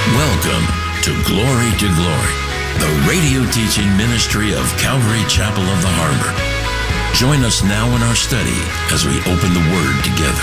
Welcome to Glory, the radio teaching ministry of Calvary Chapel of the Harbor. Join us now in our study as we open the Word together.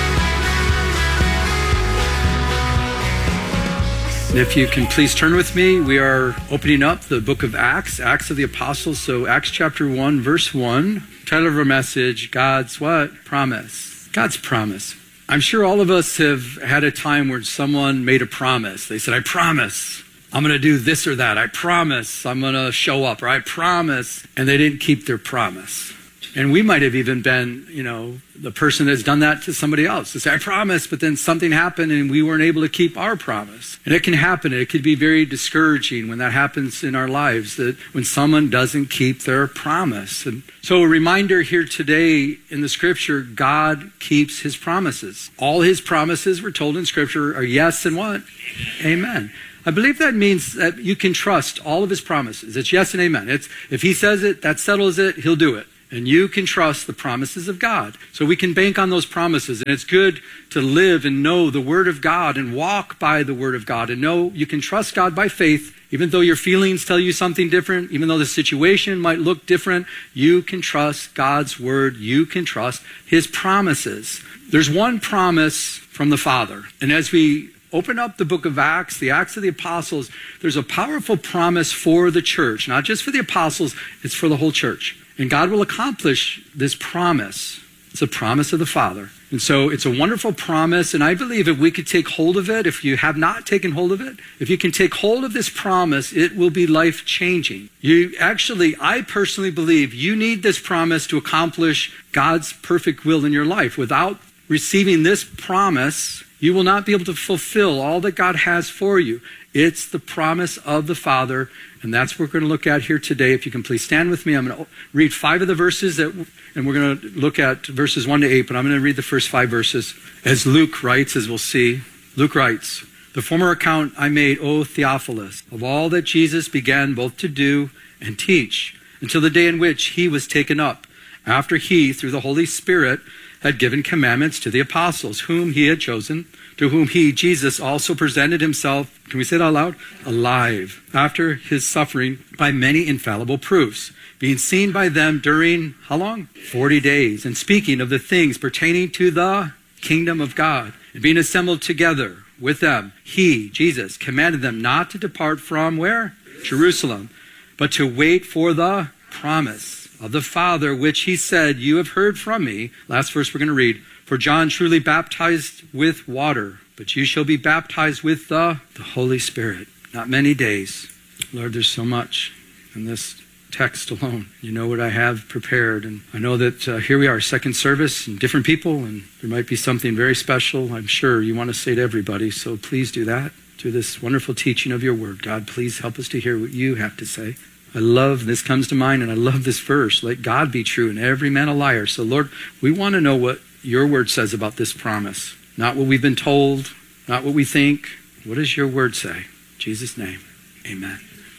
If you can please turn with me, we are opening up the book of Acts, Acts of the Apostles. So Acts chapter 1, verse 1, title of our message, God's what? Promise. God's promise. I'm sure all of us have had a time where someone made a promise. They said, I promise I'm going to do this or that. I promise I'm going to show up, or I promise. And they didn't keep their promise. And we might have even been, the person that's done that to somebody else. They say, I promise, but then something happened and we weren't able to keep our promise. And it can happen. It could be very discouraging when that happens in our lives, that when someone doesn't keep their promise. And so a reminder here today in the scripture, God keeps his promises. All his promises we're told in scripture are yes and what? Amen. I believe that means that you can trust all of his promises. It's yes and amen. If he says it, that settles it, he'll do it. And you can trust the promises of God. So we can bank on those promises. And it's good to live and know the Word of God and walk by the Word of God and know you can trust God by faith. Even though your feelings tell you something different, even though the situation might look different, you can trust God's Word. You can trust his promises. There's one promise from the Father. And as we open up the book of Acts, the Acts of the Apostles, there's a powerful promise for the church. Not just for the apostles, it's for the whole church. And God will accomplish this promise. It's a promise of the Father. And so it's a wonderful promise. And I believe if we could take hold of it, if you have not taken hold of it, if you can take hold of this promise, it will be life-changing. I personally believe you need this promise to accomplish God's perfect will in your life. Without receiving this promise, you will not be able to fulfill all that God has for you. It's the promise of the Father, and that's what we're going to look at here today. If you can please stand with me, I'm going to read 5 of the verses, and we're going to look at verses 1 to 8, but I'm going to read the first 5 verses. As Luke writes, as we'll see, Luke writes, the former account I made, O Theophilus, of all that Jesus began both to do and teach, until the day in which he was taken up, after he, through the Holy Spirit, had given commandments to the apostles, whom he had chosen, to whom he, Jesus, also presented himself, can we say it out loud? Alive, after his suffering by many infallible proofs, being seen by them during, how long? 40 days, and speaking of the things pertaining to the kingdom of God, and being assembled together with them, he, Jesus, commanded them not to depart from where? Jerusalem, but to wait for the promise of the Father, which he said, you have heard from me. Last verse we're going to read. For John truly baptized with water, but you shall be baptized with the Holy Spirit. Not many days. Lord, there's so much in this text alone. You know what I have prepared. And I know that here we are, second service, and different people, and there might be something very special, I'm sure, you want to say to everybody. So please do that through this wonderful teaching of your word. God, please help us to hear what you have to say. I love, this comes to mind, and I love this verse. Let God be true and every man a liar. So Lord, we want to know what your word says about this promise. Not what we've been told, not what we think. What does your word say? In Jesus' name, amen.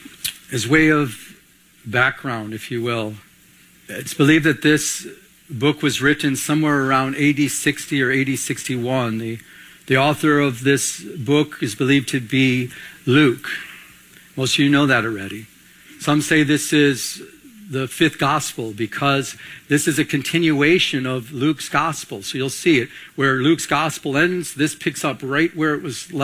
As way of background, if you will, it's believed that this book was written somewhere around AD 60 or AD 61. The author of this book is believed to be Luke. Most of you know that already. Some say this is the 5th gospel because this is a continuation of Luke's gospel. So you'll see it where Luke's gospel ends, this picks up right where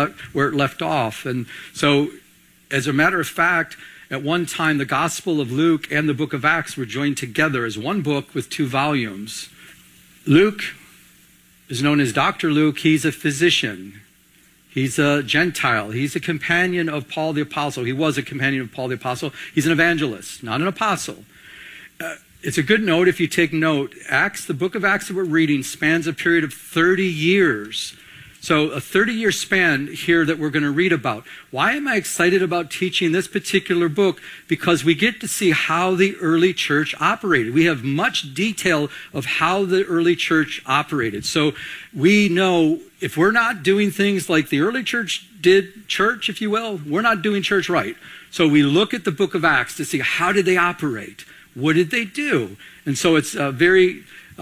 it left off. And so as a matter of fact, at one time the gospel of Luke and the book of Acts were joined together as one book with 2 volumes. Luke is known as Dr. Luke. He's a physician. He's a Gentile. He's a companion of Paul the Apostle. He was a companion of Paul the Apostle. He's an evangelist, not an apostle. It's a good note if you take note. Acts, the book of Acts that we're reading, spans a period of 30 years. So a 30-year span here that we're going to read about. Why am I excited about teaching this particular book? Because we get to see how the early church operated. We have much detail of how the early church operated. So we know if we're not doing things like the early church did church, if you will, we're not doing church right. So we look at the book of Acts to see how did they operate? What did they do? And so it's very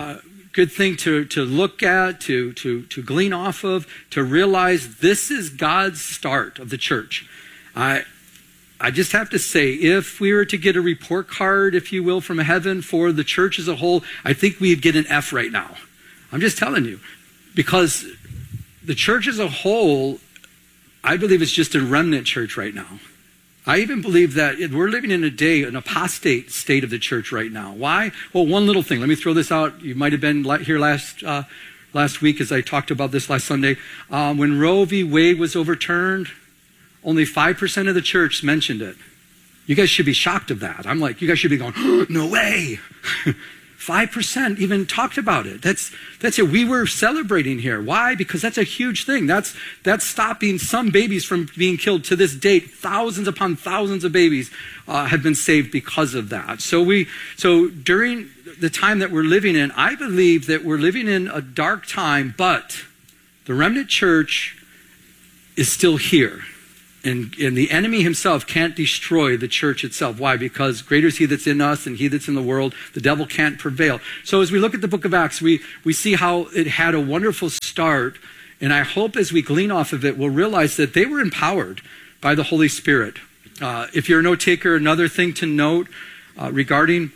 good thing to look at, to glean off of, to realize this is God's start of the church. I just have to say, if we were to get a report card, if you will, from heaven for the church as a whole, I think we'd get an F right now. I'm just telling you. Because the church as a whole, I believe it's just a remnant church right now. I even believe that we're living in a day, an apostate state of the church right now. Why? Well, one little thing. Let me throw this out. You might have been here last week as I talked about this last Sunday. When Roe v. Wade was overturned, only 5% of the church mentioned it. You guys should be shocked of that. I'm like, you guys should be going, oh, no way. 5% even talked about it. That's it. We were celebrating here. Why? Because that's a huge thing. That's stopping some babies from being killed. To this date, thousands upon thousands of babies have been saved because of that. So during the time that we're living in, I believe that we're living in a dark time, but the remnant church is still here. And the enemy himself can't destroy the church itself. Why? Because greater is he that's in us than he that's in the world. The devil can't prevail. So as we look at the book of Acts, we see how it had a wonderful start. And I hope as we glean off of it, we'll realize that they were empowered by the Holy Spirit. If you're a note taker, another thing to note regarding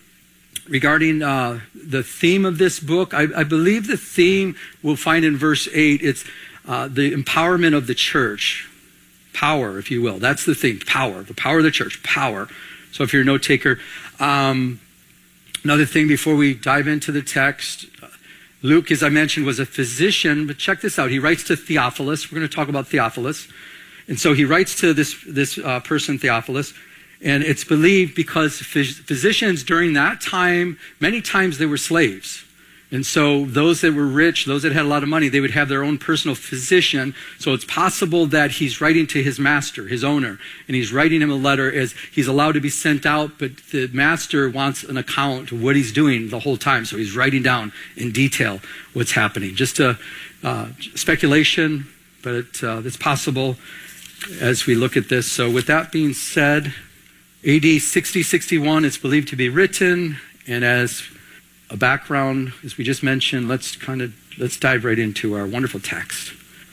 the theme of this book, I believe the theme we'll find in verse 8, it's the empowerment of the church. Power, if you will. That's the theme. Power. The power of the church. Power. So if you're a note taker. Another thing before we dive into the text. Luke, as I mentioned, was a physician. But check this out. He writes to Theophilus. We're going to talk about Theophilus. And so he writes to this person, Theophilus. And it's believed because physicians during that time, many times they were slaves. And so those that were rich, those that had a lot of money, they would have their own personal physician. So it's possible that he's writing to his master, his owner, and he's writing him a letter as he's allowed to be sent out, but the master wants an account of what he's doing the whole time. So he's writing down in detail what's happening. Just a speculation, but it's possible as we look at this. So with that being said, AD 60-61, it's believed to be written, and as a background, as we just mentioned, let's dive right into our wonderful text.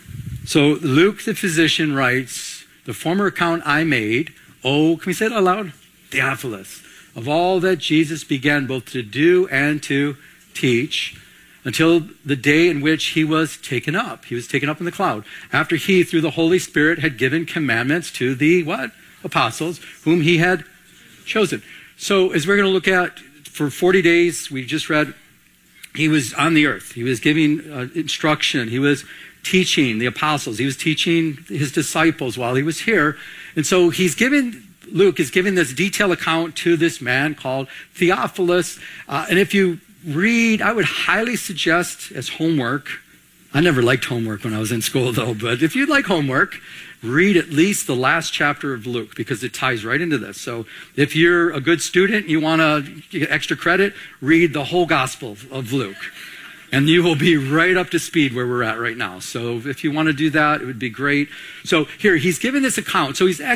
So Luke the physician writes, the former account I made, can we say it out loud? Theophilus, of all that Jesus began both to do and to teach, until the day in which he was taken up. He was taken up in the cloud. After he, through the Holy Spirit, had given commandments to the what? Apostles, whom he had chosen. So as we're going to look at, for 40 days, we just read, he was on the earth. He was giving instruction. He was teaching the apostles. He was teaching his disciples while he was here. And so Luke is giving this detailed account to this man called Theophilus. And if you read, I would highly suggest as homework. I never liked homework when I was in school, though. But if you'd like homework, read at least the last chapter of Luke, because it ties right into this. So if you're a good student, you want to get extra credit, read the whole Gospel of Luke. And you will be right up to speed where we're at right now. So if you want to do that, it would be great. So here, he's giving this account. So he's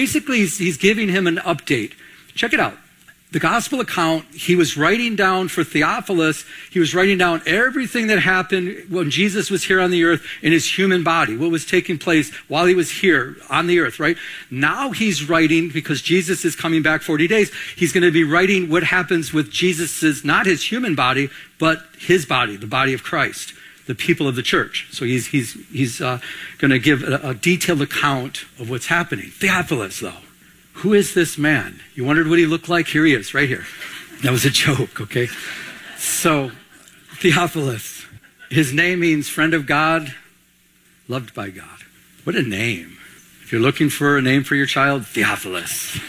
giving him an update. Check it out. The gospel account, he was writing down for Theophilus, he was writing down everything that happened when Jesus was here on the earth in his human body, what was taking place while he was here on the earth, right? Now he's writing, because Jesus is coming back 40 days, he's going to be writing what happens with Jesus's, not his human body, but his body, the body of Christ, the people of the church. So he's going to give a detailed account of what's happening. Theophilus, though. Who is this man? You wondered what he looked like? Here he is, right here. That was a joke, okay? So, Theophilus, his name means friend of God, loved by God. What a name. If you're looking for a name for your child, Theophilus.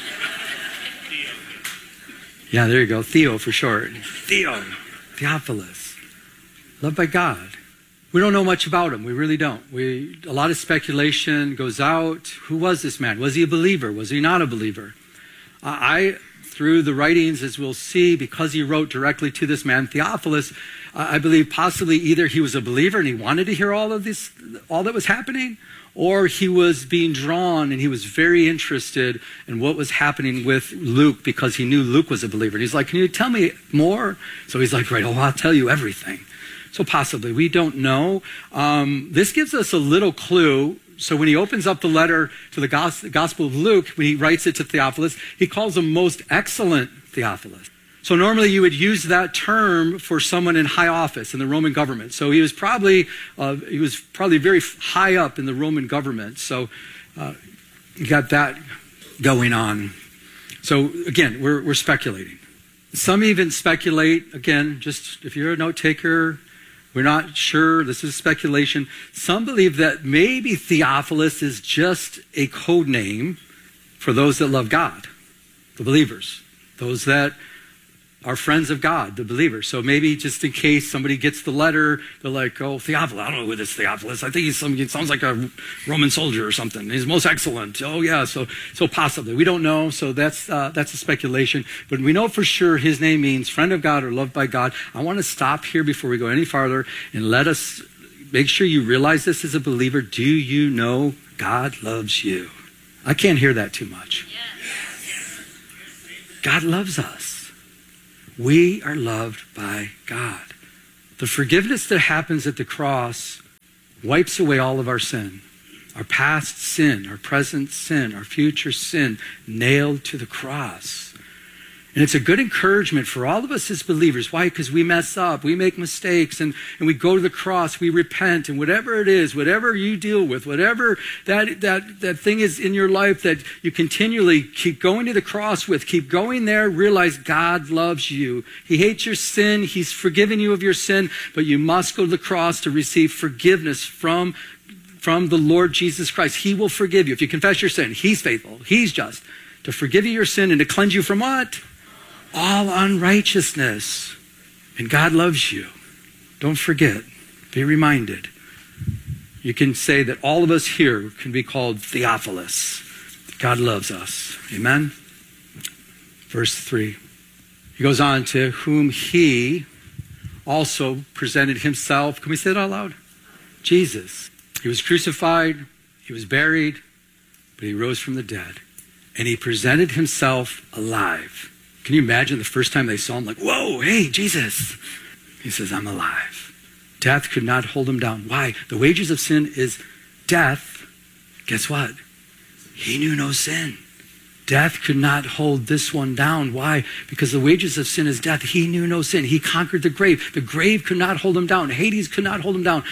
Yeah, there you go. Theo for short. Theophilus. Loved by God. We don't know much about him. We really don't. A lot of speculation goes out. Who was this man? Was he a believer? Was he not a believer? Through the writings, as we'll see, because he wrote directly to this man, Theophilus, I believe possibly either he was a believer and he wanted to hear all that was happening, or he was being drawn and he was very interested in what was happening with Luke, because he knew Luke was a believer. And he's like, can you tell me more? So he's like, right, I'll tell you everything. So possibly, we don't know. This gives us a little clue. So when he opens up the letter to the Gospel of Luke, when he writes it to Theophilus, he calls him most excellent Theophilus. So normally you would use that term for someone in high office in the Roman government. So he was probably very high up in the Roman government. So you got that going on. So again, we're speculating. Some even speculate, again, just if you're a note taker, we're not sure, this is speculation. Some believe that maybe Theophilus is just a code name for those that love God, the believers, those that are friends of God, the believers. So maybe just in case somebody gets the letter, they're like, oh, Theophilus, I don't know who this Theophilus. I think he sounds like a Roman soldier or something. He's most excellent. Oh, yeah, so possibly. We don't know, so that's a speculation. But we know for sure his name means friend of God or loved by God. I want to stop here before we go any farther and let us make sure you realize this as a believer. Do you know God loves you? I can't hear that too much. God loves us. We are loved by God. The forgiveness that happens at the cross wipes away all of our sin. Our past sin, our present sin, our future sin, nailed to the cross. And it's a good encouragement for all of us as believers. Why? Because we mess up, we make mistakes, and we go to the cross, we repent, and whatever it is, whatever you deal with, whatever that thing is in your life that you continually keep going to the cross with, keep going there, realize God loves you. He hates your sin, he's forgiven you of your sin, but you must go to the cross to receive forgiveness from the Lord Jesus Christ. He will forgive you. If you confess your sin, he's faithful, he's just, to forgive you your sin and to cleanse you from what? All unrighteousness. And God loves you. Don't forget. Be reminded. You can say that all of us here can be called Theophilus. God loves us. Amen? Verse 3. He goes on to whom he also presented himself. Can we say that out loud? Jesus. He was crucified. He was buried. But he rose from the dead. And he presented himself alive. Can you imagine the first time they saw him, like, whoa, hey, Jesus. He says, I'm alive. Death could not hold him down. Why? The wages of sin is death. Guess what? He knew no sin. Death could not hold this one down. Why? Because the wages of sin is death. He knew no sin. He conquered the grave. The grave could not hold him down. Hades could not hold him down.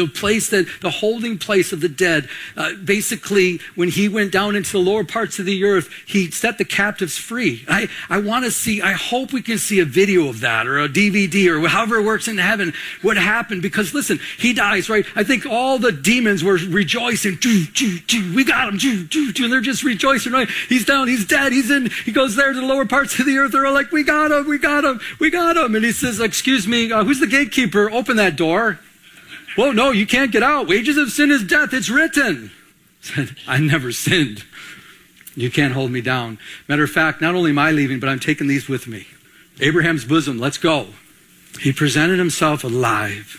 The holding place of the dead, basically, when he went down into the lower parts of the earth, he set the captives free. I want to see, I hope we can see a video of that or a DVD or however it works in heaven, what happened. Because listen, he dies, right? I think all the demons were rejoicing. We got him. And they're just rejoicing, right? He's down. He's dead. He goes there to the lower parts of the earth. They're all like, we got him. And he says, excuse me, who's the gatekeeper? Open that door. Well, no, you can't get out. Wages of sin is death. It's written. Said, I never sinned. You can't hold me down. Matter of fact, not only am I leaving, but I'm taking these with me. Abraham's bosom, let's go. He presented himself alive.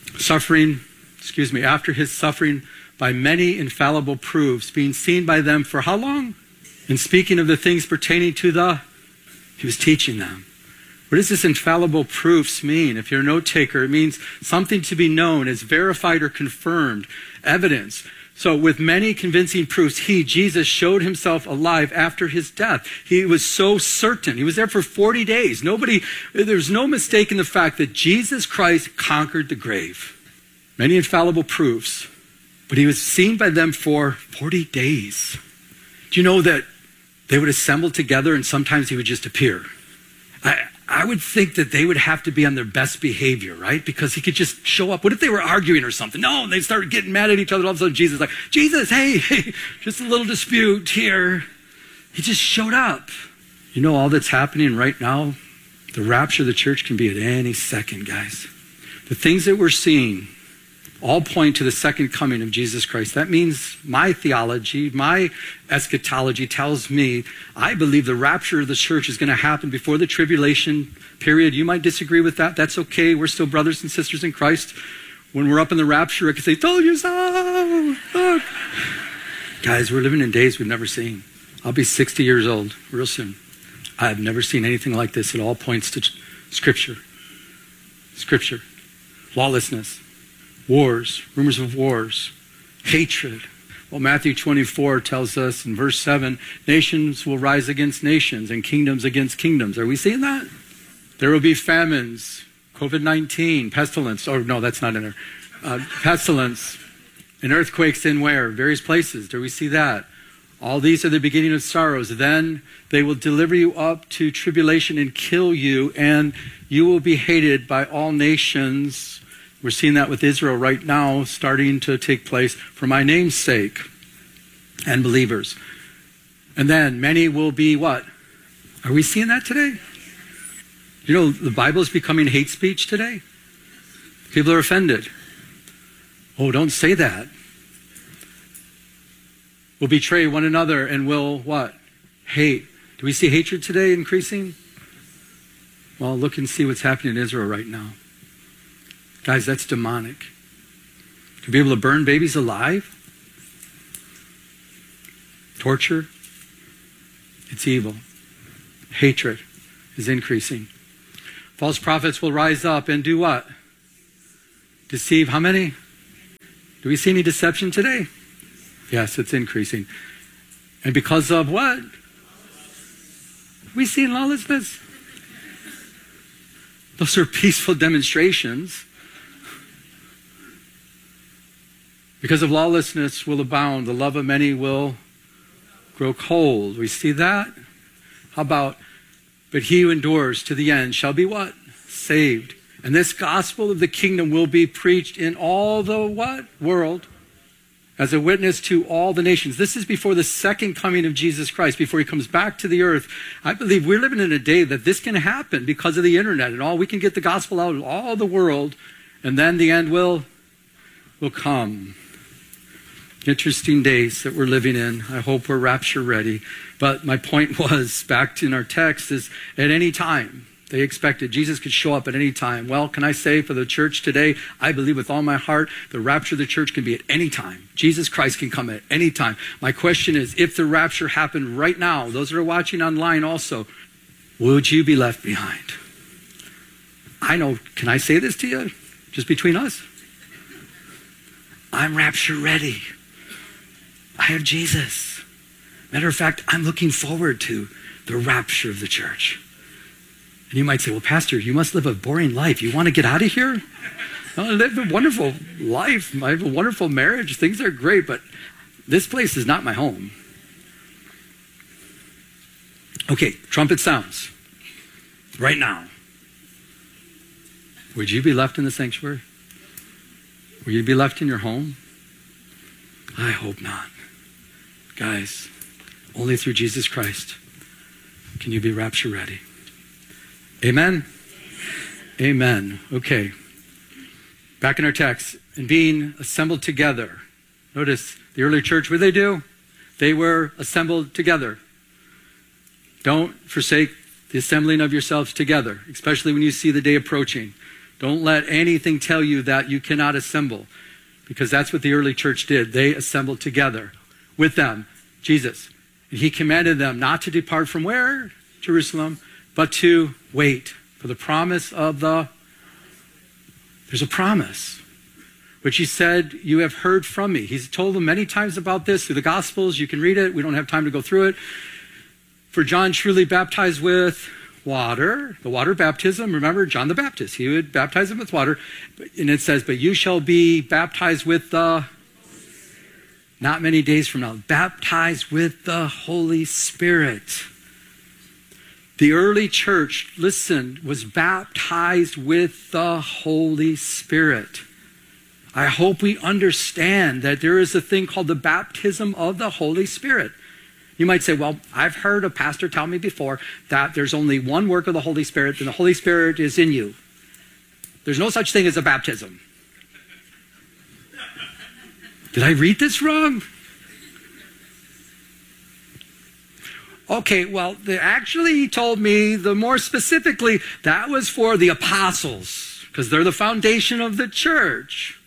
After his suffering by many infallible proofs, being seen by them for how long? And speaking of the things pertaining to he was teaching them. What does this infallible proofs mean? If you're a note taker, it means something to be known as verified or confirmed, evidence. So with many convincing proofs, Jesus, showed himself alive after his death. He was so certain. He was there for 40 days. There's no mistake in the fact that Jesus Christ conquered the grave. Many infallible proofs. But he was seen by them for 40 days. Do you know that they would assemble together and sometimes he would just appear? I would think that they would have to be on their best behavior, right? Because he could just show up. What if they were arguing or something? No, and they started getting mad at each other. All of a sudden Jesus is like, Jesus, hey, just a little dispute here. He just showed up. You know all that's happening right now? The rapture of the church can be at any second, guys. The things that we're seeing all point to the second coming of Jesus Christ. That means my theology, my eschatology tells me I believe the rapture of the church is going to happen before the tribulation period. You might disagree with that. That's okay. We're still brothers and sisters in Christ. When we're up in the rapture, I can say, told you so. Look. Guys, we're living in days we've never seen. I'll be 60 years old real soon. I have never seen anything like this. It all points to Scripture. Scripture. Lawlessness, wars, rumors of wars, hatred. Well, Matthew 24 tells us in verse 7, nations will rise against nations and kingdoms against kingdoms. Are we seeing that? There will be famines, COVID-19, pestilence. Oh, no, that's not in there. Pestilence and earthquakes in where? Various places. Do we see that? All these are the beginning of sorrows. Then they will deliver you up to tribulation and kill you, and you will be hated by all nations. We're seeing that with Israel right now, starting to take place for my name's sake and believers. And then many will be what? Are we seeing that today? You know, the Bible is becoming hate speech today. People are offended. Oh, don't say that. We'll betray one another and will what? Hate. Do we see hatred today increasing? Well, look and see what's happening in Israel right now. Guys, that's demonic. To be able to burn babies alive, torture, it's evil. Hatred is increasing. False prophets will rise up and do what? Deceive how many? Do we see any deception today? Yes, it's increasing. And because of what? We see lawlessness. Those are peaceful demonstrations. Because of lawlessness will abound, the love of many will grow cold. We see that? How about, but he who endures to the end shall be what? Saved. And this gospel of the kingdom will be preached in all the what? World. As a witness to all the nations. This is before the second coming of Jesus Christ, before he comes back to the earth. I believe we're living in a day that this can happen because of the internet and all. We can get the gospel out in all the world, and then the end will come. Interesting days that we're living in. I hope we're rapture ready. But my point was, back in our text, is at any time, they expected Jesus could show up at any time. Well, can I say for the church today, I believe with all my heart, the rapture of the church can be at any time. Jesus Christ can come at any time. My question is, if the rapture happened right now, those that are watching online also, would you be left behind? I know, can I say this to you? Just between us? I'm rapture ready. I have Jesus. Matter of fact, I'm looking forward to the rapture of the church. And you might say, well, Pastor, you must live a boring life. You want to get out of here? I live a wonderful life. I have a wonderful marriage. Things are great, but this place is not my home. Okay, trumpet sounds. Right now. Would you be left in the sanctuary? Will you be left in your home? I hope not. Guys, only through Jesus Christ can you be rapture ready. Amen? Amen. Okay. Back in our text, and being assembled together. Notice the early church, what did they do? They were assembled together. Don't forsake the assembling of yourselves together, especially when you see the day approaching. Don't let anything tell you that you cannot assemble, because that's what the early church did. They assembled together with them, Jesus. And he commanded them not to depart from where? Jerusalem, but to wait for the promise of there's a promise, which he said, you have heard from me. He's told them many times about this through the Gospels. You can read it. We don't have time to go through it. For John truly baptized with water, the water baptism. Remember, John the Baptist, he would baptize them with water. And it says, but you shall be baptized with the, not many days from now, baptized with the Holy Spirit. The early church, listen, was baptized with the Holy Spirit. I hope we understand that there is a thing called the baptism of the Holy Spirit. You might say, well, I've heard a pastor tell me before that there's only one work of the Holy Spirit, and the Holy Spirit is in you. There's no such thing as a baptism. Did I read this wrong? Okay, well, actually he told me the more specifically, that was for the apostles, because they're the foundation of the church.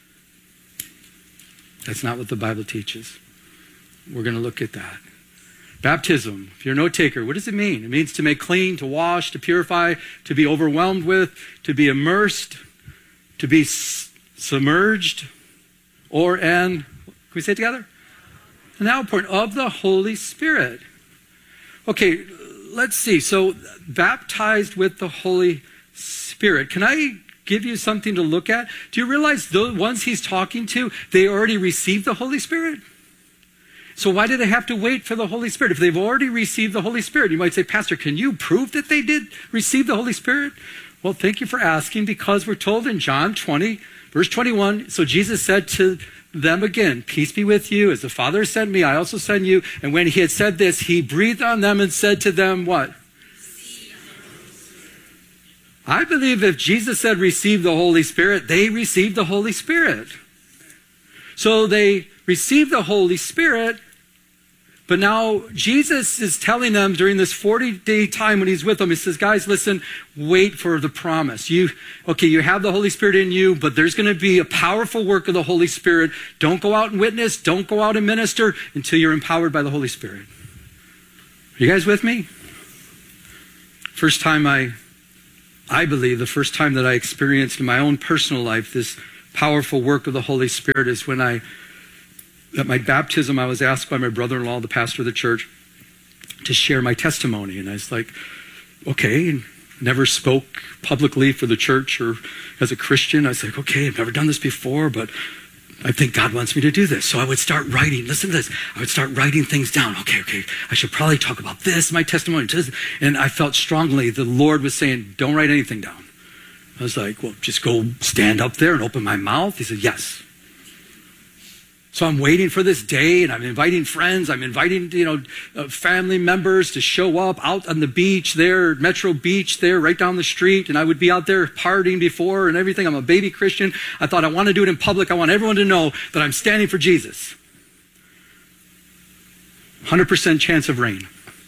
That's not what the Bible teaches. We're going to look at that. Baptism, if you're a note taker, what does it mean? It means to make clean, to wash, to purify, to be overwhelmed with, to be immersed, to be submerged or can we say it together? An outpouring of the Holy Spirit. Okay, let's see. So, baptized with the Holy Spirit. Can I give you something to look at? Do you realize the ones he's talking to, they already received the Holy Spirit? So why do they have to wait for the Holy Spirit? If they've already received the Holy Spirit, you might say, Pastor, can you prove that they did receive the Holy Spirit? Well, thank you for asking, because we're told in John 20, verse 21, so Jesus said to them again, peace be with you. As the Father sent me, I also send you. And when he had said this, he breathed on them and said to them, what? I believe if Jesus said receive the Holy Spirit, they received the Holy Spirit. So they received the Holy Spirit, but now Jesus is telling them during this 40-day time when he's with them, he says, guys, listen, wait for the promise. You have the Holy Spirit in you, but there's going to be a powerful work of the Holy Spirit. Don't go out and witness. Don't go out and minister until you're empowered by the Holy Spirit. Are you guys with me? First time I believe the first time that I experienced in my own personal life this powerful work of the Holy Spirit is when at my baptism, I was asked by my brother-in-law, the pastor of the church, to share my testimony. And I was like, okay, and never spoke publicly for the church or as a Christian. I was like, okay, I've never done this before, but I think God wants me to do this. So I would start writing, listen to this, I would start writing things down. Okay, I should probably talk about this, my testimony. And I felt strongly the Lord was saying, don't write anything down. I was like, well, just go stand up there and open my mouth. He said, yes. So I'm waiting for this day, and I'm inviting friends. I'm inviting, family members to show up out on the beach there, Metro Beach there, right down the street. And I would be out there partying before and everything. I'm a baby Christian. I thought I want to do it in public. I want everyone to know that I'm standing for Jesus. 100% chance of rain.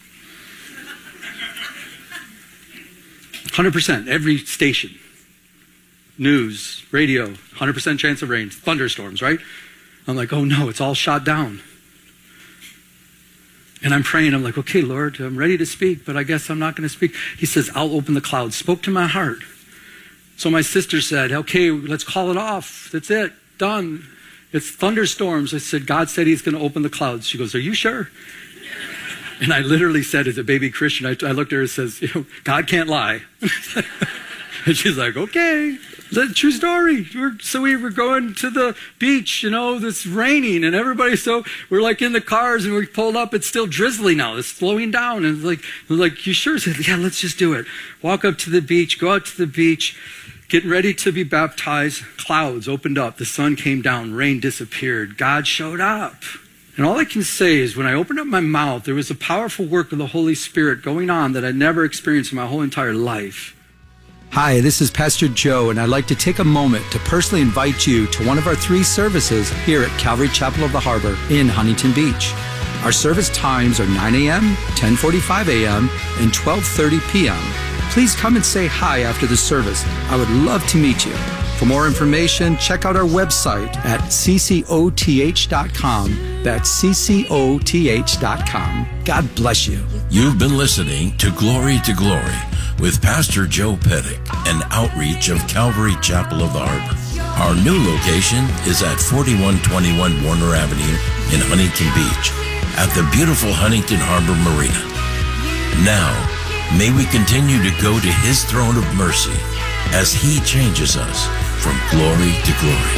100%, every station. News, radio, 100% chance of rain. Thunderstorms, right? I'm like, oh no, it's all shot down. And I'm praying, I'm like, okay, Lord, I'm ready to speak, but I guess I'm not going to speak. He says, I'll open the clouds. Spoke to my heart. So my sister said, okay, let's call it off. That's it, done. It's thunderstorms. I said, God said he's going to open the clouds. She goes, are you sure? And I literally said, as a baby Christian, I looked at her and says, God can't lie. And she's like, okay. That's a true story. So we were going to the beach, it's raining and everybody, so we're like in the cars and we pulled up. It's still drizzly now. It's slowing down. And like, you sure? I said, yeah, let's just do it. Walk up to the beach, go out to the beach, getting ready to be baptized. Clouds opened up. The sun came down. Rain disappeared. God showed up. And all I can say is when I opened up my mouth, there was a powerful work of the Holy Spirit going on that I never experienced in my whole entire life. Hi, this is Pastor Joe, and I'd like to take a moment to personally invite you to one of our 3 services here at Calvary Chapel of the Harbor in Huntington Beach. Our service times are 9 a.m., 10:45 a.m., and 12:30 p.m. Please come and say hi after the service. I would love to meet you. For more information, check out our website at ccoth.com. That's ccoth.com. God bless you. You've been listening to Glory with Pastor Joe Pettick, an outreach of Calvary Chapel of the Harbor. Our new location is at 4121 Warner Avenue in Huntington Beach at the beautiful Huntington Harbor Marina. Now, may we continue to go to his throne of mercy as he changes us from glory to glory.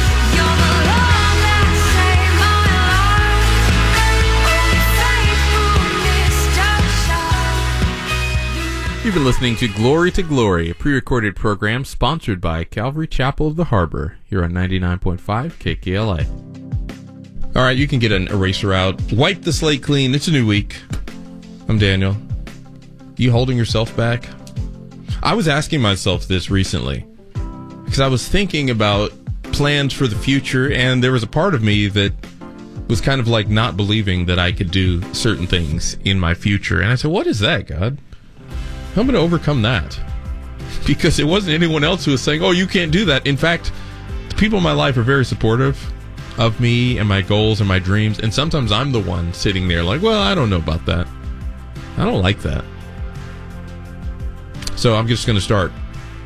You've been listening to Glory, a pre-recorded program sponsored by Calvary Chapel of the Harbor here on 99.5 KKLA. All right, you can get an eraser out. Wipe the slate clean. It's a new week. I'm Daniel. You holding yourself back? I was asking myself this recently because I was thinking about plans for the future, and there was a part of me that was kind of like not believing that I could do certain things in my future. And I said, what is that, God? How am I going to overcome that? Because it wasn't anyone else who was saying, oh, you can't do that. In fact, the people in my life are very supportive of me and my goals and my dreams. And sometimes I'm the one sitting there like, well, I don't know about that. I don't like that. So I'm just going to start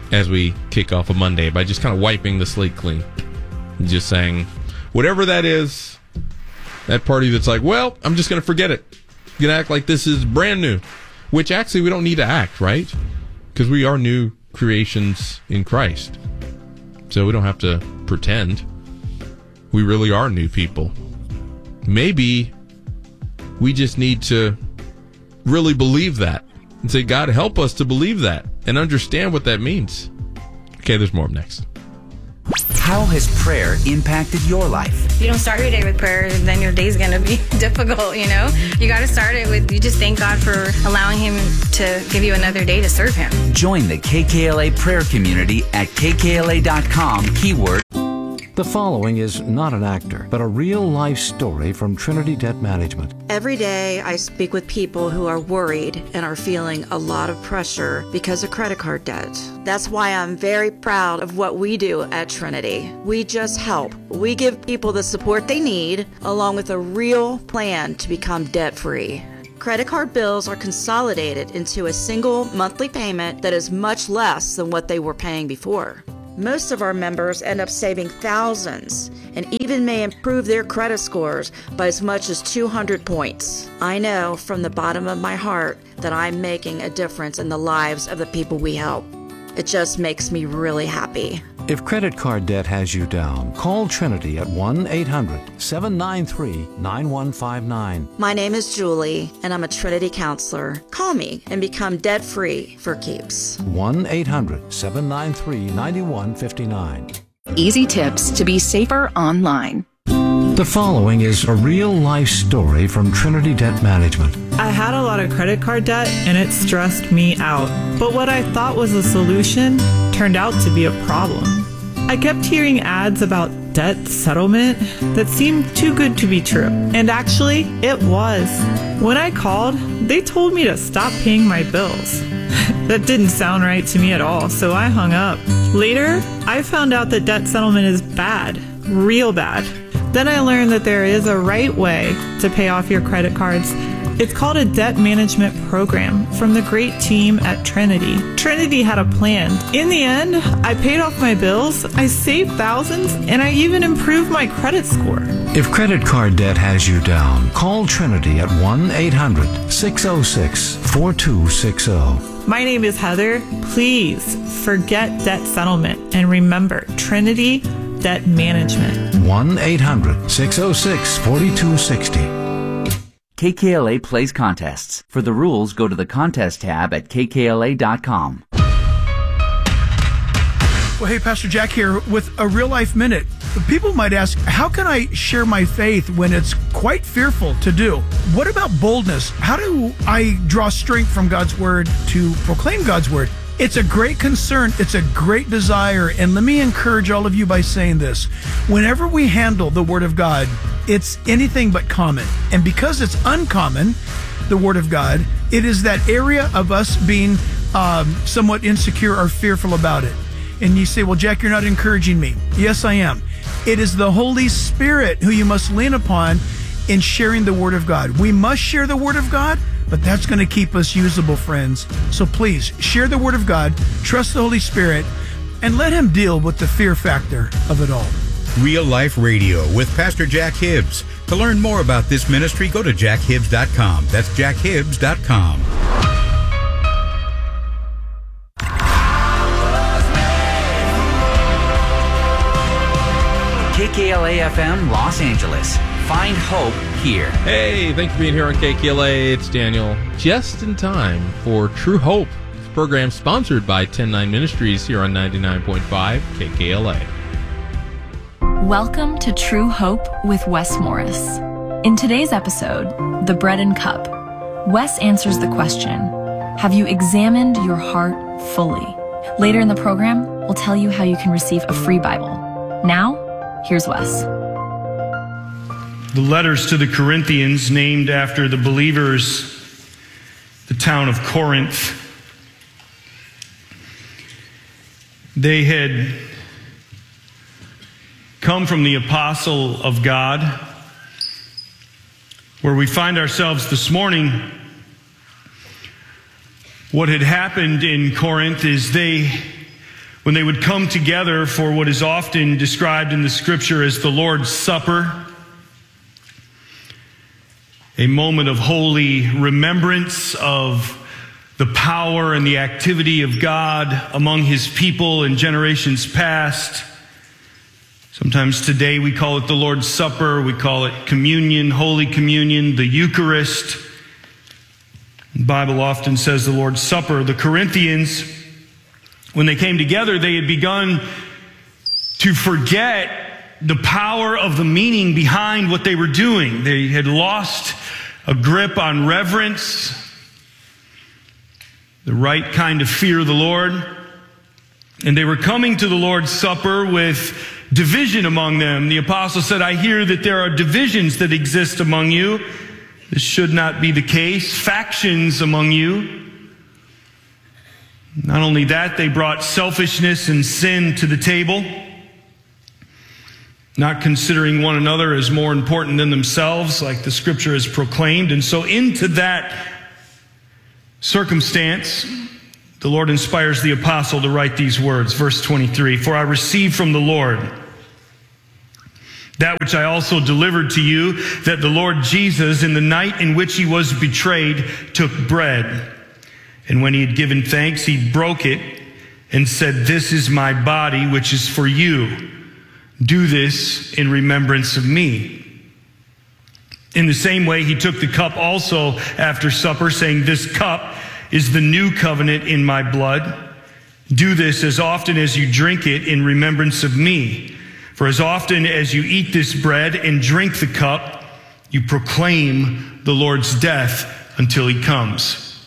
as we kick off a Monday by just kind of wiping the slate clean. Just saying, whatever that is, that party that's like, well, I'm just going to forget it. Going to act like this is brand new. Which actually we don't need to act, right? Because we are new creations in Christ. So we don't have to pretend. We really are new people. Maybe we just need to really believe that and say, God, help us to believe that and understand what that means. Okay, there's more up next. How has prayer impacted your life? If you don't start your day with prayer, then your day's going to be difficult, you know? You got to start it with, you just thank God for allowing him to give you another day to serve him. Join the KKLA prayer community at kkla.com, keyword. The following is not an actor, but a real-life story from Trinity Debt Management. Every day I speak with people who are worried and are feeling a lot of pressure because of credit card debt. That's why I'm very proud of what we do at Trinity. We just help. We give people the support they need, along with a real plan to become debt-free. Credit card bills are consolidated into a single monthly payment that is much less than what they were paying before. Most of our members end up saving thousands and even may improve their credit scores by as much as 200 points. I know from the bottom of my heart that I'm making a difference in the lives of the people we help. It just makes me really happy. If credit card debt has you down, call Trinity at 1-800-793-9159. My name is Julie, and I'm a Trinity counselor. Call me and become debt-free for keeps. 1-800-793-9159. Easy tips to be safer online. The following is a real-life story from Trinity Debt Management. I had a lot of credit card debt and it stressed me out. But what I thought was a solution turned out to be a problem. I kept hearing ads about debt settlement that seemed too good to be true. And actually, it was. When I called, they told me to stop paying my bills. That didn't sound right to me at all, so I hung up. Later, I found out that debt settlement is bad, real bad. Then I learned that there is a right way to pay off your credit cards. It's called a debt management program from the great team at Trinity. Trinity had a plan. In the end, I paid off my bills, I saved thousands, and I even improved my credit score. If credit card debt has you down, call Trinity at 1-800-606-4260. My name is Heather. Please forget debt settlement and remember Trinity Debt Management. 1-800-606-4260. KKLA plays contests. For the rules, go to the contest tab at kkla.com. Well, hey, Pastor Jack here with a real life minute. People might ask, how can I share my faith when it's quite fearful to do? What about boldness? How do I draw strength from God's word to proclaim God's word? It's a great concern. It's a great desire. And let me encourage all of you by saying this. Whenever we handle the Word of God, it's anything but common. And because it's uncommon, the Word of God, it is that area of us being somewhat insecure or fearful about it. And you say, well, Jack, you're not encouraging me. Yes, I am. It is the Holy Spirit who you must lean upon in sharing the Word of God. We must share the Word of God, but that's going to keep us usable, friends. So please, share the Word of God, trust the Holy Spirit, and let Him deal with the fear factor of it all. Real Life Radio with Pastor Jack Hibbs. To learn more about this ministry, go to jackhibbs.com. That's jackhibbs.com. KKLA-FM Los Angeles. Find hope here. Hey, thanks for being here on KKLA. It's Daniel. Just in time for True Hope. This program sponsored by 109 Ministries here on 99.5 KKLA. Welcome to True Hope with Wes Morris. In today's episode, The Bread and Cup, Wes answers the question, have you examined your heart fully? Later in the program, we'll tell you how you can receive a free Bible. Now, here's Wes. The letters to the Corinthians, named after the believers, the town of Corinth. They had come from the apostle of God, where we find ourselves this morning. What had happened in Corinth is they when they would come together for what is often described in the Scripture as the Lord's Supper, a moment of holy remembrance of the power and the activity of God among His people in generations past. Sometimes today we call it the Lord's Supper, we call it communion, Holy Communion, the Eucharist. The Bible often says the Lord's Supper. The Corinthians, when they came together, they had begun to forget the power of the meaning behind what they were doing. They had lost a grip on reverence, the right kind of fear of the Lord. And they were coming to the Lord's Supper with division among them. The apostle said, I hear that there are divisions that exist among you. This should not be the case. Factions among you. Not only that, they brought selfishness and sin to the table, not considering one another as more important than themselves, like the Scripture has proclaimed. And so into that circumstance, the Lord inspires the apostle to write these words, verse 23, For I received from the Lord that which I also delivered to you, that the Lord Jesus, in the night in which He was betrayed, took bread. And when He had given thanks, He broke it and said, This is my body, which is for you. Do this in remembrance of me. In the same way, He took the cup also after supper, saying, This cup is the new covenant in my blood. Do this as often as you drink it in remembrance of me. For as often as you eat this bread and drink the cup, you proclaim the Lord's death until He comes.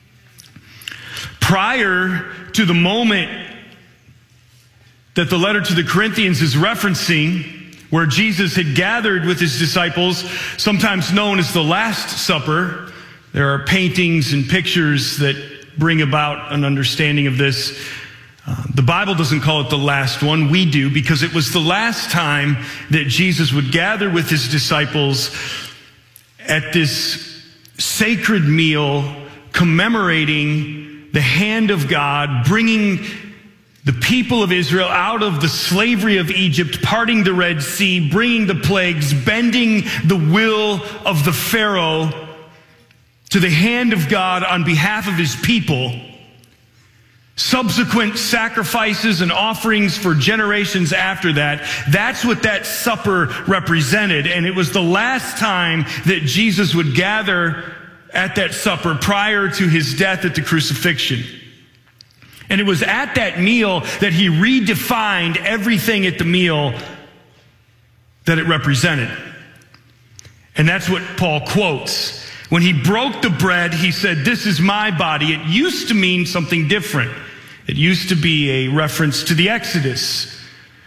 Prior to the moment that the letter to the Corinthians is referencing, where Jesus had gathered with His disciples, sometimes known as the Last Supper, there are paintings and pictures that bring about an understanding of this. The Bible doesn't call it the last one. We do, because it was the last time that Jesus would gather with His disciples at this sacred meal, commemorating the hand of God, bringing the people of Israel out of the slavery of Egypt, parting the Red Sea, bringing the plagues, bending the will of the Pharaoh to the hand of God on behalf of His people. Subsequent sacrifices and offerings for generations after that, that's what that supper represented. And it was the last time that Jesus would gather at that supper prior to His death at the crucifixion. And it was at that meal that He redefined everything at the meal that it represented. And that's what Paul quotes. When He broke the bread, He said, This is my body. It used to mean something different. It used to be a reference to the Exodus,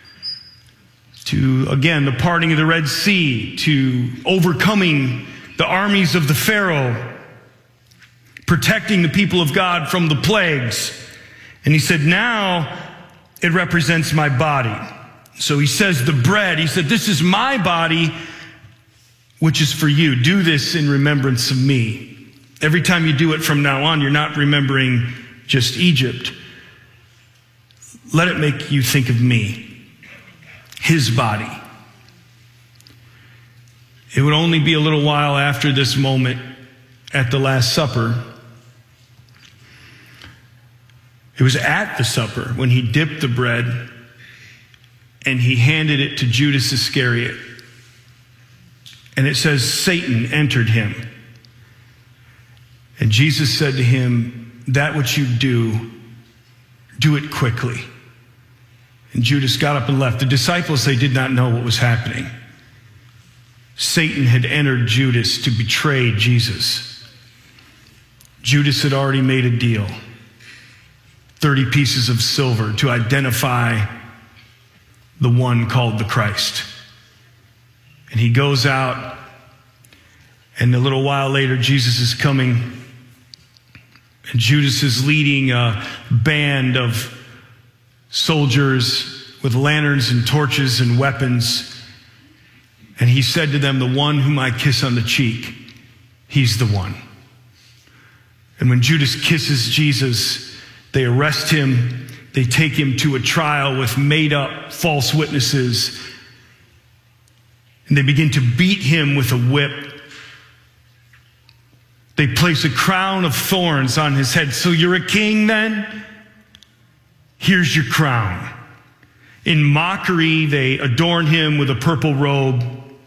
to, again, the parting of the Red Sea, to overcoming the armies of the Pharaoh, protecting the people of God from the plagues. And He said, now it represents my body. So He says the bread, He said, this is my body, which is for you. Do this in remembrance of me. Every time you do it from now on, you're not remembering just Egypt. Let it make you think of me, His body. It would only be a little while after this moment at the Last Supper. It was at the supper when He dipped the bread and He handed it to Judas Iscariot. And it says Satan entered him. And Jesus said to him, that which you do it quickly. And Judas got up and left. The disciples, they did not know what was happening. Satan had entered Judas to betray Jesus. Judas had already made a deal. 30 pieces of silver to identify the one called the Christ. And he goes out, and a little while later, Jesus is coming, and Judas is leading a band of soldiers with lanterns and torches and weapons. And he said to them, the one whom I kiss on the cheek, he's the one. And when Judas kisses Jesus, they arrest him, They take him to a trial with made-up false witnesses, and they begin to beat him with a whip. They place a crown of thorns on his head. So you're a king then? Here's your crown. In mockery, they adorn him with a purple robe.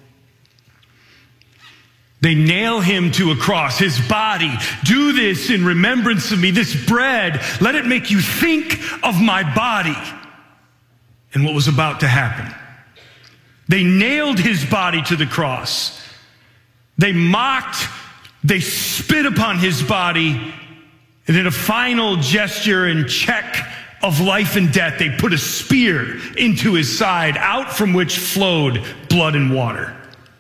They nail him to a cross, his body. Do this in remembrance of me. This bread, let it make you think of my body. And what was about to happen? They nailed his body to the cross. They mocked, they spit upon his body, and in a final gesture and check of life and death, they put a spear into his side, out from which flowed blood and water.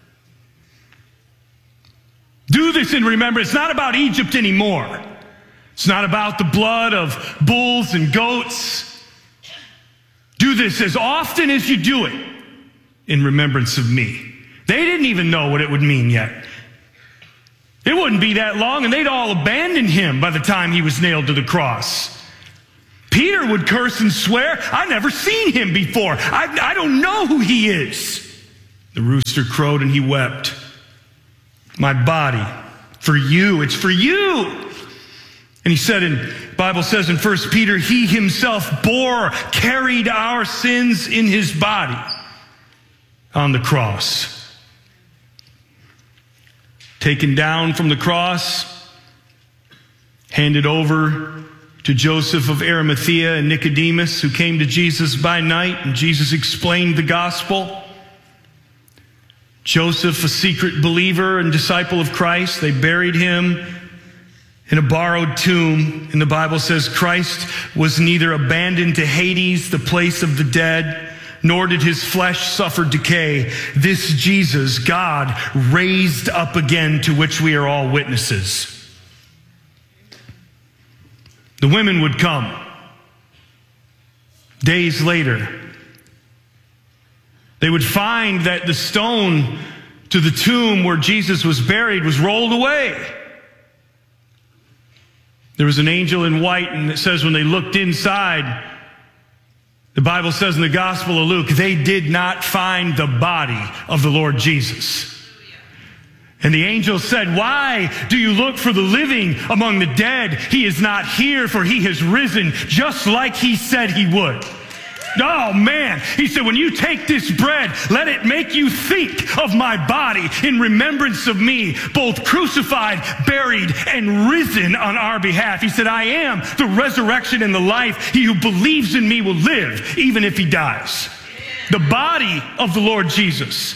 Do this in remembrance. It's not about Egypt anymore. It's not about the blood of bulls and goats. Do this as often as you do it in remembrance of me. They didn't even know what it would mean yet. It wouldn't be that long, and they'd all abandoned him by the time he was nailed to the cross. Peter would curse and swear, I've never seen him before. I don't know who he is. The rooster crowed and he wept. My body, for you, it's for you. And he said, the Bible says in 1 Peter, he himself carried our sins in his body on the cross. Taken down from the cross, handed over to Joseph of Arimathea and Nicodemus, who came to Jesus by night, and Jesus explained the gospel. Joseph, a secret believer and disciple of Christ, they buried him in a borrowed tomb. And the Bible says Christ was neither abandoned to Hades, the place of the dead, nor did his flesh suffer decay. This Jesus, God raised up again, to which we are all witnesses. The women would come days later. They would find that the stone to the tomb where Jesus was buried was rolled away. There was an angel in white, and it says when they looked inside, the Bible says in the Gospel of Luke, they did not find the body of the Lord Jesus. And the angel said, why do you look for the living among the dead? He is not here, for he has risen, just like he said he would. Oh man, he said, when you take this bread, let it make you think of my body in remembrance of me, both crucified, buried, and risen on our behalf. He said, I am the resurrection and the life. He who believes in me will live, even if he dies. The body of the Lord Jesus.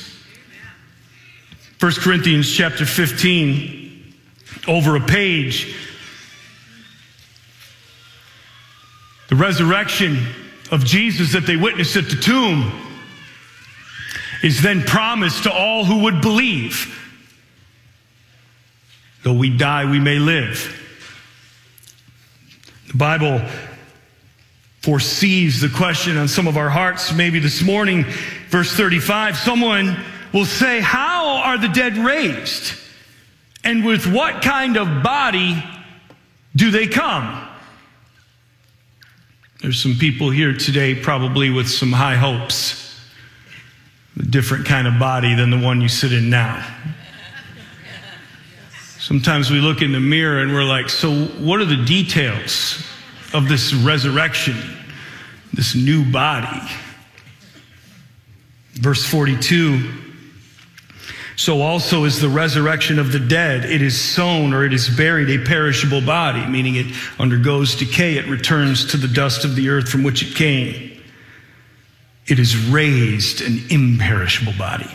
1 Corinthians chapter 15, over a page. The resurrection of Jesus that they witnessed at the tomb is then promised to all who would believe. Though we die, we may live. The Bible foresees the question on some of our hearts, maybe this morning. Verse 35, someone will say, how are the dead raised? And with what kind of body do they come? There's some people here today probably with some high hopes. A different kind of body than the one you sit in now. Sometimes we look in the mirror and we're like, so what are the details of this resurrection, this new body? Verse 42, so also is the resurrection of the dead. It is sown, or it is buried, a perishable body, meaning it undergoes decay. It returns to the dust of the earth from which it came. It is raised, an imperishable body.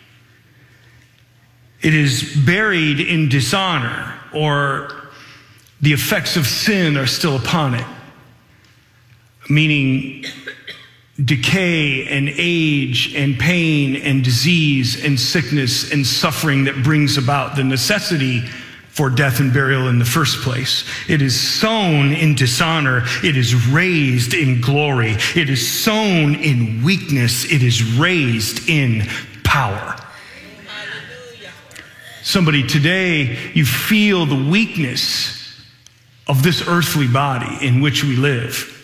It is buried in dishonor, or the effects of sin are still upon it, meaning decay and age and pain and disease and sickness and suffering that brings about the necessity for death and burial in the first place. It is sown in dishonor. It is raised in glory. It is sown in weakness. It is raised in power. Somebody today, you feel the weakness of this earthly body in which we live.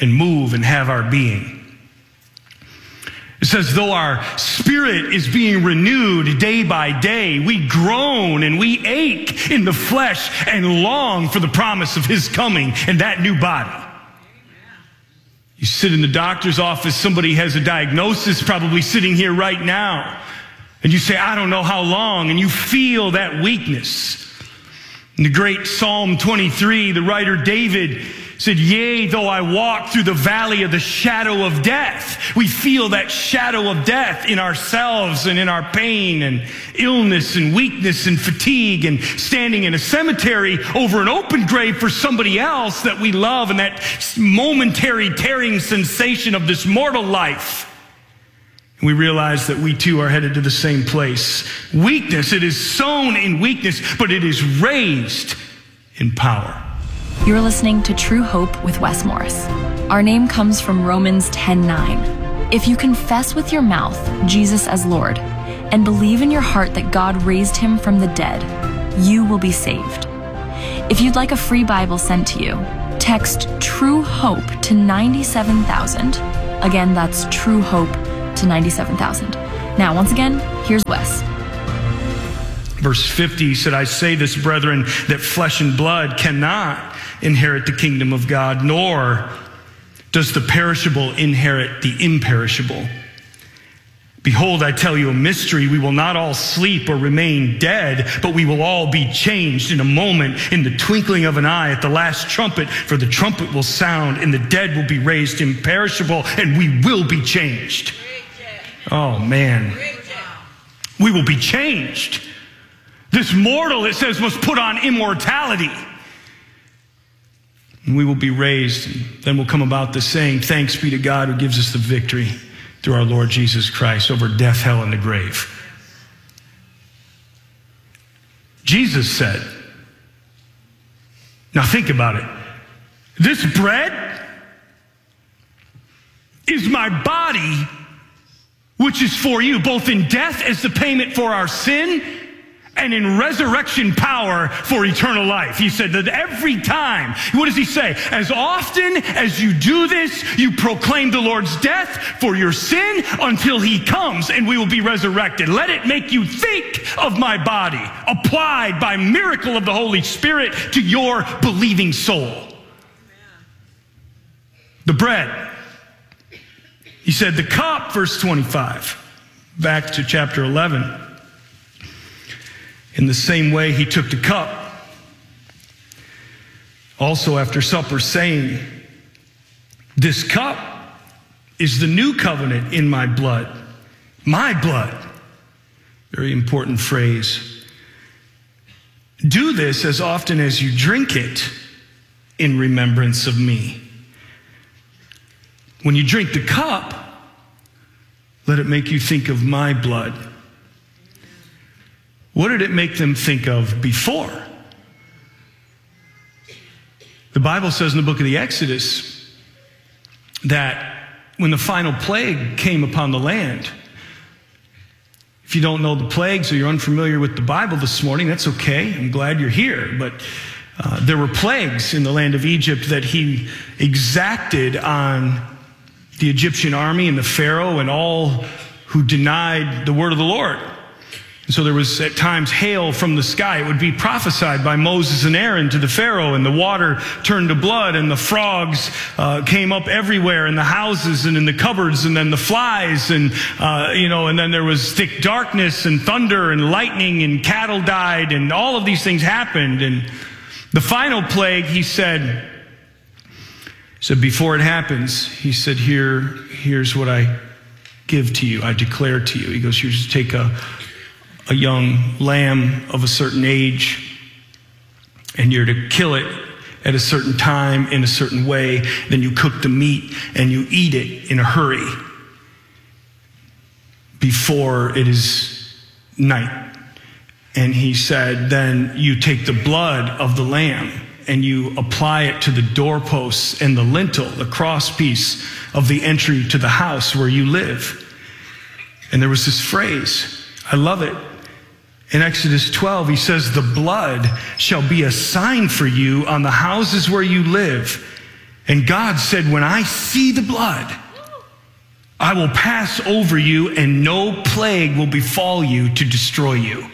and move and have our being. It says, though our spirit is being renewed day by day, we groan and we ache in the flesh and long for the promise of his coming and that new body. You sit in the doctor's office, somebody has a diagnosis, probably sitting here right now, and you say, I don't know how long, and you feel that weakness. In the great Psalm 23, the writer David said, yea, though I walk through the valley of the shadow of death. We feel that shadow of death in ourselves and in our pain and illness and weakness and fatigue and standing in a cemetery over an open grave for somebody else that we love and that momentary tearing sensation of this mortal life. And we realize that we too are headed to the same place. Weakness, it is sown in weakness, but it is raised in power. You're listening to True Hope with Wes Morris. Our name comes from Romans 10:9. If you confess with your mouth Jesus as Lord and believe in your heart that God raised him from the dead, you will be saved. If you'd like a free Bible sent to you, text True Hope to 97,000. Again, that's True Hope to 97,000. Now, once again, here's Wes. Verse 50 he said, I say this, brethren, that flesh and blood cannot inherit the kingdom of God, nor does the perishable inherit the imperishable. Behold, I tell you a mystery. We will not all sleep or remain dead, but we will all be changed in a moment, in the twinkling of an eye, at the last trumpet. For the trumpet will sound, and the dead will be raised imperishable, and we will be changed. Oh, man. We will be changed. This mortal, it says, must put on immortality. And we will be raised. And then will come about the saying, thanks be to God who gives us the victory through our Lord Jesus Christ over death, hell, and the grave. Jesus said, now think about it. This bread is my body, which is for you, both in death as the payment for our sin, and in resurrection power for eternal life. He said that every time, what does he say? As often as you do this, you proclaim the Lord's death for your sin until he comes and we will be resurrected. Let it make you think of my body, applied by miracle of the Holy Spirit to your believing soul. The bread. He said the cup, verse 25, back to chapter 11. In the same way, he took the cup, also after supper, saying, this cup is the new covenant in my blood. My blood. Very important phrase. Do this as often as you drink it in remembrance of me. When you drink the cup, let it make you think of my blood. What did it make them think of before? The Bible says in the book of the Exodus that when the final plague came upon the land, if you don't know the plagues or you're unfamiliar with the Bible this morning, that's okay. I'm glad you're here. But there were plagues in the land of Egypt that he exacted on the Egyptian army and the Pharaoh and all who denied the word of the Lord. And so there was at times hail from the sky. It would be prophesied by Moses and Aaron to the Pharaoh, and the water turned to blood, and the frogs came up everywhere in the houses and in the cupboards, and then the flies, and and then there was thick darkness and thunder and lightning, and cattle died, and all of these things happened. And the final plague, he said before it happens, he said, here's what I give to you, I declare to you. He goes, you just take a young lamb of a certain age, and you're to kill it at a certain time in a certain way. Then you cook the meat and you eat it in a hurry before it is night. And he said, then you take the blood of the lamb and you apply it to the doorposts and the lintel, the crosspiece of the entry to the house where you live. And there was this phrase, I love it. In Exodus 12, he says, the blood shall be a sign for you on the houses where you live. And God said, when I see the blood, I will pass over you, and no plague will befall you to destroy you.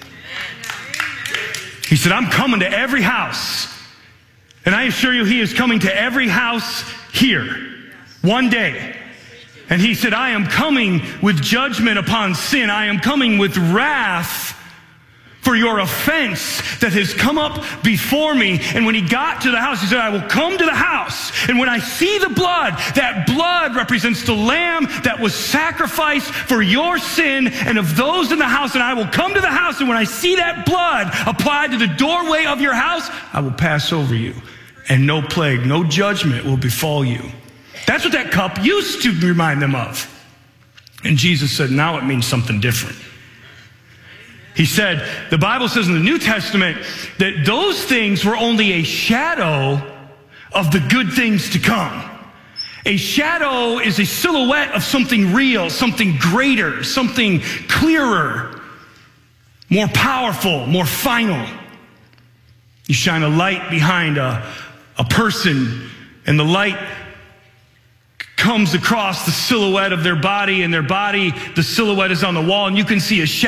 He said, I'm coming to every house. And I assure you, he is coming to every house here one day. And he said, I am coming with judgment upon sin. I am coming with wrath for your offense that has come up before me. And when he got to the house, he said, I will come to the house. And when I see the blood, that blood represents the lamb that was sacrificed for your sin and of those in the house. And I will come to the house. And when I see that blood applied to the doorway of your house, I will pass over you. And no plague, no judgment will befall you. That's what that cup used to remind them of. And Jesus said, now it means something different. He said, the Bible says in the New Testament that those things were only a shadow of the good things to come. A shadow is a silhouette of something real, something greater, something clearer, more powerful, more final. You shine a light behind a person, and the light comes across the silhouette of their body, and their body, the silhouette is on the wall, and you can see a shadow